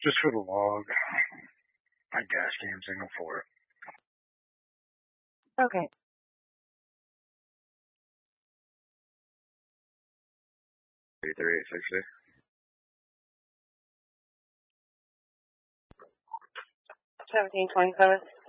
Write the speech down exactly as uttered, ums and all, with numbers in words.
Just for the log. My dash cam signal for it. Okay. thirty-three sixty. Seventeen twenty-seven.